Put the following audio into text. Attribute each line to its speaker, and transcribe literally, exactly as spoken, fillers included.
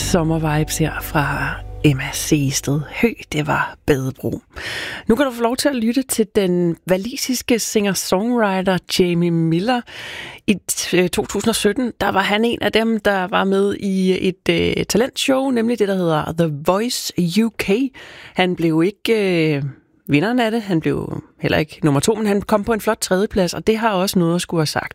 Speaker 1: sommervibes her fra Emma Seested. Hø, det var Badebro. Nu kan du få lov til at lytte til den walisiske singer-songwriter Jamie Miller. I to tusind og sytten, der var han en af dem, der var med i et uh, talentshow, nemlig det, der hedder The Voice U K. Han blev ikke uh, vinderen af det, han blev heller ikke nummer to, men han kom på en flot tredjeplads, og det har også noget at skulle have sagt.